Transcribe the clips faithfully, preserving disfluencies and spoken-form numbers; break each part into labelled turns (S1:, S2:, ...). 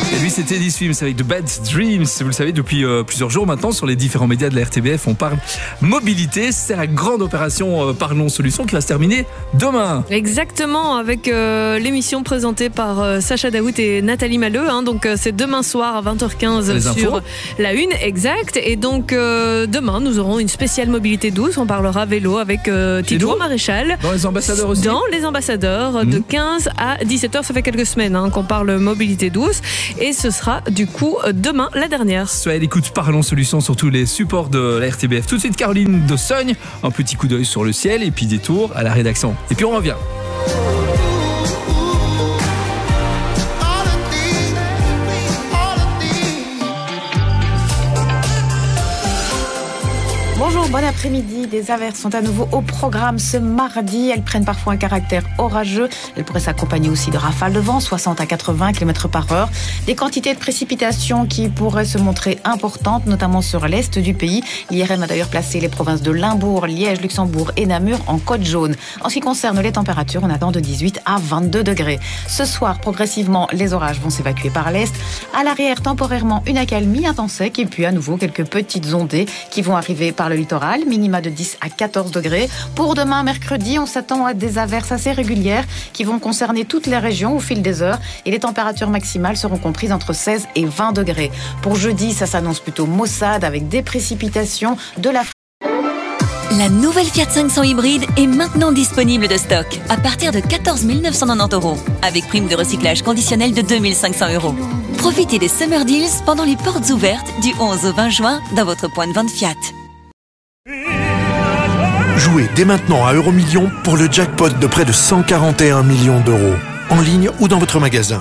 S1: Et lui, c'était Eddie Swims avec The Bad Dreams. Vous le savez, depuis euh, plusieurs jours maintenant, sur les différents médias de la R T B F, on parle mobilité. C'est la grande opération euh, Parlons Solutions qui va se terminer demain.
S2: Exactement, avec euh, l'émission présentée par euh, Sacha Daoud et Nathalie Maleux. Hein, donc, euh, c'est demain soir à vingt heures quinze
S1: les
S2: sur
S1: infos.
S2: la une, exact. Et donc, euh, demain, nous aurons une spéciale mobilité douce. On parlera vélo avec euh, Tidjo Maréchal.
S1: Dans les ambassadeurs aussi.
S2: Dans les ambassadeurs, mmh. de quinze à dix-sept heures. Ça fait quelques semaines hein, qu'on parle mobilité douce. Et ce sera du coup demain la dernière.
S1: Soyez à l'écoute, Parlons Solutions sur tous les supports de la R T B F. Tout de suite, Caroline de Sogne, un petit coup d'œil sur le ciel et puis des tours à la rédaction. Et puis on revient.
S3: Bonjour, bon après-midi. Des averses sont à nouveau au programme ce mardi. Elles prennent parfois un caractère orageux. Elles pourraient s'accompagner aussi de rafales de vent, soixante à quatre-vingts kilomètres par heure. Des quantités de précipitations qui pourraient se montrer importantes, notamment sur l'est du pays. L'I R M a d'ailleurs placé les provinces de Limbourg, Liège, Luxembourg et Namur en code jaune. En ce qui concerne les températures, on attend de dix-huit à vingt-deux degrés. Ce soir, progressivement, les orages vont s'évacuer par l'est. À l'arrière, temporairement, une accalmie, un temps sec et puis à nouveau quelques petites ondées qui vont arriver par le littoral, minima de dix à quatorze degrés. Pour demain, mercredi, on s'attend à des averses assez régulières qui vont concerner toutes les régions au fil des heures et les températures maximales seront comprises entre seize et vingt degrés. Pour jeudi, ça s'annonce plutôt maussade avec des précipitations de la.
S4: La nouvelle Fiat cinq cents hybride est maintenant disponible de stock à partir de quatorze mille neuf cent quatre-vingt-dix euros avec prime de recyclage conditionnelle de deux mille cinq cents euros. Profitez des Summer Deals pendant les portes ouvertes du onze au vingt juin dans votre point de vente Fiat.
S5: Jouez dès maintenant à Euromillions pour le jackpot de près de cent quarante et un millions d'euros. En ligne ou dans votre magasin.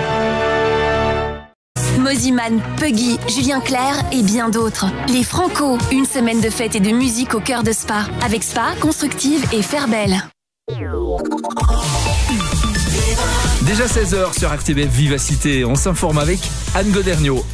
S6: Moziman, Puggy, Julien Clerc et bien d'autres. Les Franco, une semaine de fête et de musique au cœur de Spa. Avec Spa, Constructive et Fairbelle.
S1: Déjà seize heures sur R T B F Vivacité. On s'informe avec Anne Goderniot.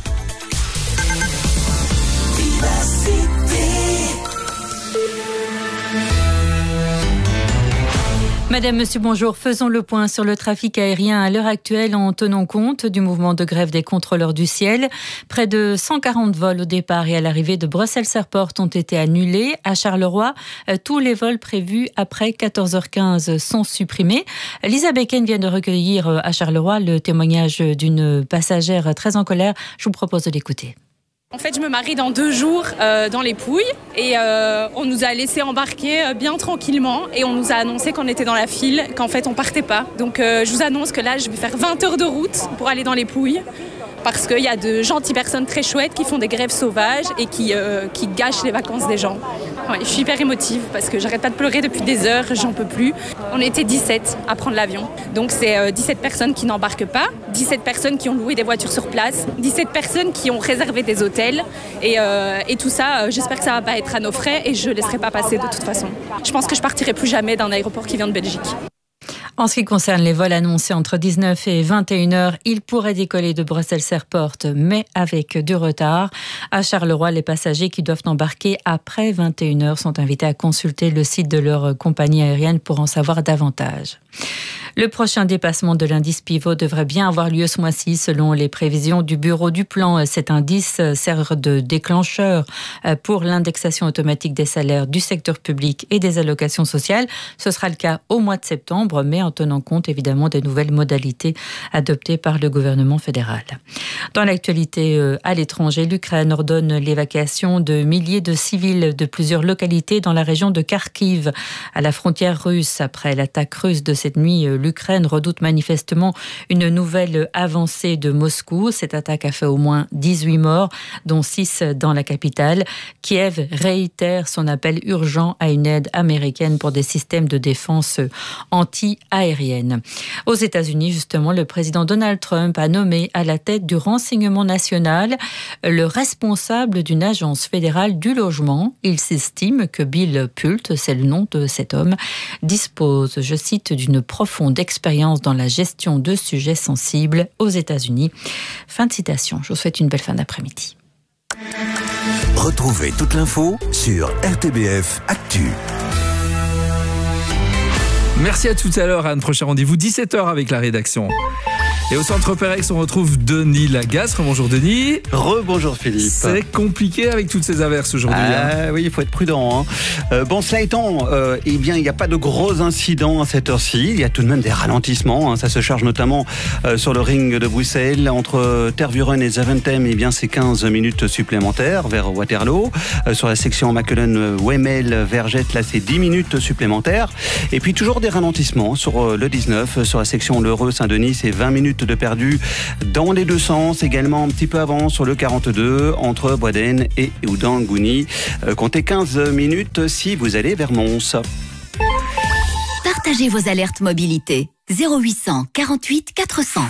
S7: Madame, monsieur, bonjour. Faisons le point sur le trafic aérien à l'heure actuelle en tenant compte du mouvement de grève des contrôleurs du ciel. Près de cent quarante vols au départ et à l'arrivée de Bruxelles Airport ont été annulés. À Charleroi, tous les vols prévus après quatorze heures quinze sont supprimés. Lisa Becken vient de recueillir à Charleroi le témoignage d'une passagère très en colère. Je vous propose de l'écouter.
S8: En fait, je me marie dans deux jours euh, dans les Pouilles et euh, on nous a laissé embarquer euh, bien tranquillement et on nous a annoncé qu'on était dans la file, qu'en fait on partait pas. Donc euh, je vous annonce que là, je vais faire vingt heures de route pour aller dans les Pouilles parce qu'il y a de gentilles personnes très chouettes qui font des grèves sauvages et qui, euh, qui gâchent les vacances des gens. Ouais, je suis hyper émotive parce que j'arrête pas de pleurer depuis des heures, j'en peux plus. On était dix-sept à prendre l'avion. Donc c'est euh, dix-sept personnes qui n'embarquent pas, dix-sept personnes qui ont loué des voitures sur place, dix-sept personnes qui ont réservé des hôtels. Et, euh, et tout ça, euh, j'espère que ça va pas être à nos frais et je ne laisserai pas passer de toute façon. Je pense que je partirai plus jamais d'un aéroport qui vient de Belgique.
S7: En ce qui concerne les vols annoncés entre dix-neuf et vingt et une heures, ils pourraient décoller de Bruxelles Airport, mais avec du retard. À Charleroi, les passagers qui doivent embarquer après vingt et une heures sont invités à consulter le site de leur compagnie aérienne pour en savoir davantage. Le prochain dépassement de l'indice pivot devrait bien avoir lieu ce mois-ci, selon les prévisions du Bureau du Plan. Cet indice sert de déclencheur pour l'indexation automatique des salaires du secteur public et des allocations sociales. Ce sera le cas au mois de septembre, mais en tenant compte évidemment des nouvelles modalités adoptées par le gouvernement fédéral. Dans l'actualité à l'étranger, l'Ukraine ordonne l'évacuation de milliers de civils de plusieurs localités dans la région de Kharkiv, à la frontière russe. Après l'attaque russe de cette nuit, l'Ukraine redoute manifestement une nouvelle avancée de Moscou. Cette attaque a fait au moins dix-huit morts, dont six dans la capitale. Kiev réitère son appel urgent à une aide américaine pour des systèmes de défense anti-aérienne. Aux États-Unis, justement, le président Donald Trump a nommé à la tête du renseignement national le responsable d'une agence fédérale du logement. Il s'estime que Bill Pult, c'est le nom de cet homme, dispose, je cite, d'une profonde d'expérience dans la gestion de sujets sensibles aux États-Unis. Fin de citation. Je vous souhaite une belle fin d'après-midi.
S9: Retrouvez toute l'info sur R T B F Actu.
S1: Merci à tout à l'heure, Anne. Prochain rendez-vous dix-sept heures avec la rédaction. Et au centre Pérex, on retrouve Denis Lagasse. Bonjour Denis.
S10: Rebonjour Philippe.
S1: C'est compliqué avec toutes ces averses aujourd'hui.
S10: Ah, hein. Oui, il faut être prudent. Hein. Euh, bon, cela étant, euh, eh bien, il n'y a pas de gros incidents à cette heure-ci. Il y a tout de même des ralentissements. Hein. Ça se charge notamment euh, sur le ring de Bruxelles. Entre Tervuren et Zaventem, eh bien, c'est quinze minutes supplémentaires vers Waterloo. Euh, sur la section Makelen-Wemmel vers Jette, là, c'est dix minutes supplémentaires. Et puis, toujours des ralentissements sur euh, le dix-neuf. Sur la section L'Heureux-Saint-Denis, c'est vingt minutes de perdu dans les deux sens. Également un petit peu avant sur le quarante-deux entre Boisden et Oudangouni. Euh, comptez quinze minutes si vous allez vers Mons.
S4: Partagez vos alertes mobilité. zéro huit cent quarante-huit quatre cents.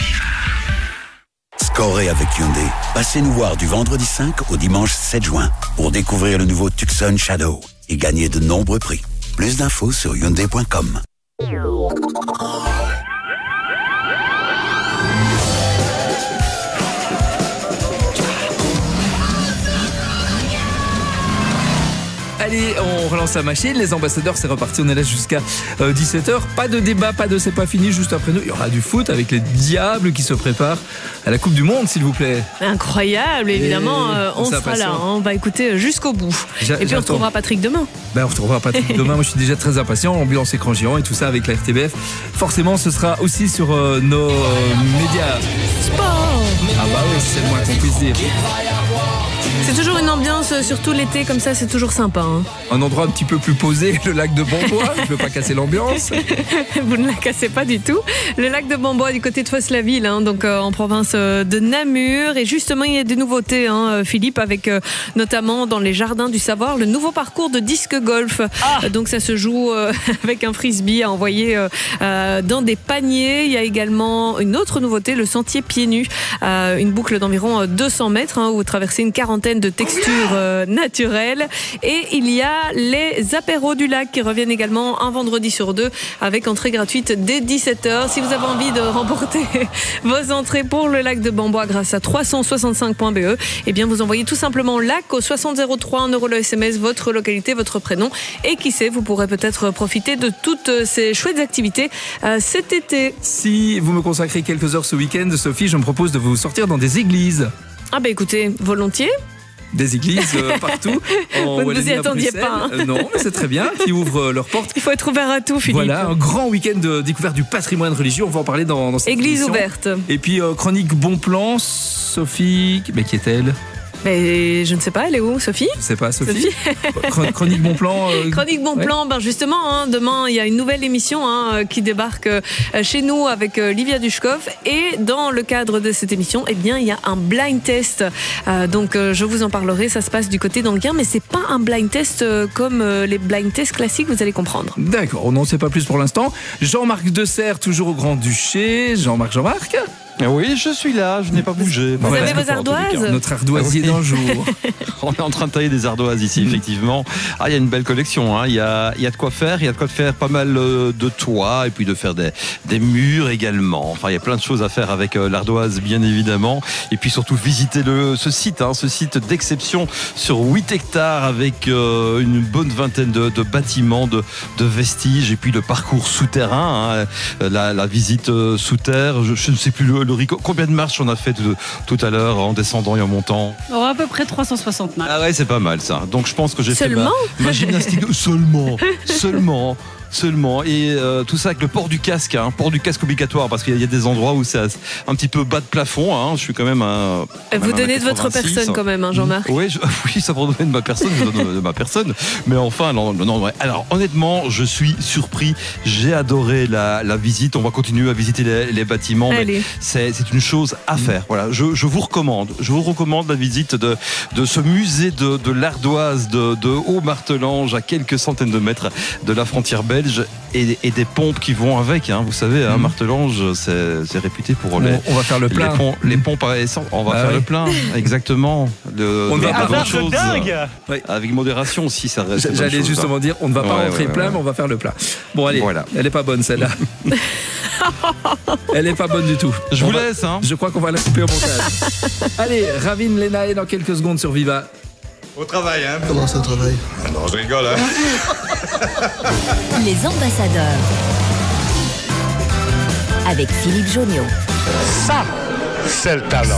S9: Scorez avec Hyundai. Passez nous voir du vendredi cinq au dimanche sept juin pour découvrir le nouveau Tucson Shadow et gagner de nombreux prix. Plus d'infos sur hyundai point com.
S1: Allez, on relance la machine. Les ambassadeurs, c'est reparti. On est là jusqu'à euh, dix-sept heures. Pas de débat, pas de c'est pas fini. Juste après nous, il y aura du foot avec les Diables qui se préparent à la Coupe du Monde, s'il vous plaît.
S2: Incroyable, évidemment. Euh, on sera là. Hein. On va écouter jusqu'au bout. J'a- Et puis on retrouvera Patrick demain.
S1: Ben, on retrouvera Patrick demain. Moi, je suis déjà très impatient. Ambiance écran géant et tout ça avec la R T B F. Forcément, ce sera aussi sur euh, nos euh, médias.
S2: Sport.
S1: Ah bah oui, c'est le moins qu'on puisse dire.
S2: C'est toujours une ambiance, surtout l'été comme ça, c'est toujours sympa. Hein.
S1: Un endroit un petit peu plus posé, le lac de Bombois. Je ne veux pas casser l'ambiance.
S2: Vous ne la cassez pas du tout. Le lac de Bombois du côté de Fosse-la-Ville, hein, donc euh, en province euh, de Namur. Et justement, il y a des nouveautés, hein, Philippe, avec euh, notamment dans les jardins du savoir, le nouveau parcours de disque golf. Ah. Euh, donc ça se joue euh, avec un frisbee à envoyer euh, euh, dans des paniers. Il y a également une autre nouveauté, le sentier pieds nus. Euh, une boucle d'environ deux cents mètres, hein, où vous traversez une quarantaine de textures euh, naturelles. Et il y a les apéros du lac qui reviennent également un vendredi sur deux avec entrée gratuite dès dix-sept heures. Si vous avez envie de remporter vos entrées pour le lac de Bombois grâce à trois cent soixante-cinq point b e, eh bien vous envoyez tout simplement lac au soixante zéro trois, un euro le S M S, votre localité, votre prénom. Et qui sait, vous pourrez peut-être profiter de toutes ces chouettes activités euh, cet été.
S1: Si vous me consacrez quelques heures ce week-end, Sophie, je me propose de vous sortir dans des églises.
S2: Ah bah écoutez, volontiers.
S1: Des églises euh, partout.
S2: Vous ne vous y attendiez pas. Hein.
S1: Euh, non, mais c'est très bien, qui ouvrent euh, leurs portes.
S2: Il faut être ouvert à tout, Philippe.
S1: Voilà, un grand week-end de découverte du patrimoine religieux. On va en parler dans, dans cette
S2: Église
S1: émission.
S2: Ouverte.
S1: Et puis, euh, chronique bon plan, Sophie. Mais qui est-elle ?
S2: Mais je ne sais pas, elle est où, Sophie ?
S1: Je ne sais pas, Sophie.
S2: Sophie
S1: Chronique bon plan. Euh...
S2: Chronique bon plan, ouais. Ben justement, hein, demain, il y a une nouvelle émission hein, qui débarque euh, chez nous avec euh, Livia Dushkov. Et dans le cadre de cette émission, eh bien, il y a un blind test. Euh, donc, euh, je vous en parlerai. Ça se passe du côté d'Anguin, mais c'est pas un blind test euh, comme euh, les blind tests classiques, vous allez comprendre.
S1: D'accord, on n'en sait pas plus pour l'instant. Jean-Marc Desserre, toujours au Grand-Duché. Jean-Marc, Jean-Marc.
S11: Oui, je suis là, je n'ai pas bougé.
S2: Vous voilà, avez vos ardoises ?
S1: Notre ardoisier d'un jour.
S11: On est en train de tailler des ardoises ici, effectivement. Ah, il y a une belle collection, hein. il, y a, il y a de quoi faire, il y a de quoi faire pas mal de toits et puis de faire des, des murs également. Enfin, il y a plein de choses à faire avec euh, l'ardoise, bien évidemment. Et puis surtout visiter le, ce site, hein, ce site d'exception sur huit hectares avec euh, une bonne vingtaine de, de bâtiments, de, de vestiges et puis le parcours souterrain, hein, la, la visite euh, sous terre. Je, je ne sais plus le Le Rico. Combien de marches on a fait tout, tout à l'heure en descendant et en montant ?
S12: Oh, à peu près trois cent soixante marches.
S11: Ah ouais, c'est pas mal ça. Donc je pense que j'ai
S2: Seulement
S11: fait ma, ma gymnastique. Seulement, seulement. Seulement, et euh, tout ça avec le port du casque, hein, port du casque obligatoire, parce qu'il y a des endroits où c'est un petit peu bas de plafond. Hein, je suis quand même un. Quand
S2: Vous
S11: même
S2: donnez
S11: un
S2: de votre personne quand même, hein, Jean-Marc.
S11: Oui, je, oui, ça va donner de ma personne, je donne de ma personne. Mais enfin, non, non, ouais. Alors honnêtement, je suis surpris. J'ai adoré la, la visite. On va continuer à visiter les, les bâtiments. Mais c'est, c'est une chose à faire. Voilà, je, je vous recommande. Je vous recommande la visite de, de ce musée de, de l'ardoise de, de Haut-Martelange, à quelques centaines de mètres de la frontière belge. Et, et des pompes qui vont avec, hein. Vous savez, hein, mmh. Martelange, c'est, c'est réputé pour les.
S1: On va faire le plein.
S11: Les, pom- les pompes à essence. On va
S1: ah
S11: faire
S1: oui.
S11: le plein, exactement. Le,
S1: on ne va pas
S11: grand chose.
S12: Dingue.
S11: Euh, avec modération aussi, ça reste.
S1: J'allais chose, justement hein. dire, on ne va pas ouais, rentrer ouais, plein, ouais. mais on va faire le plein. Bon, allez, voilà. Elle est pas bonne celle-là. Elle est pas bonne du tout.
S11: Je
S1: on
S11: vous
S1: va,
S11: laisse. Hein.
S1: Je crois qu'on va la couper au montage. Allez, Ravin Lenae dans quelques secondes sur Viva.
S13: Au travail, hein.
S14: Comment ça, au travail ?
S13: Non, je rigole, hein.
S4: Les ambassadeurs avec Philippe Joniaux.
S14: Ça, c'est le talent.